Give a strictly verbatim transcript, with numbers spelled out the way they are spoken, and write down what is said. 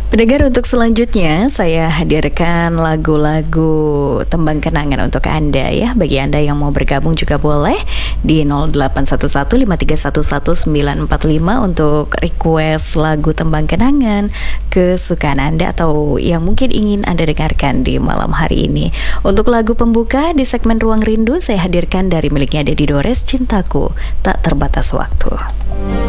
Pendengar, untuk selanjutnya saya hadirkan lagu-lagu tembang kenangan untuk Anda ya. Bagi Anda yang mau bergabung juga boleh di nol delapan satu satu lima tiga satu satu sembilan empat lima untuk request lagu tembang kenangan kesukaan Anda atau yang mungkin ingin Anda dengarkan di malam hari ini. Untuk lagu pembuka di segmen Ruang Rindu saya hadirkan dari miliknya Deddy Dores, Cintaku Tak Terbatas Waktu.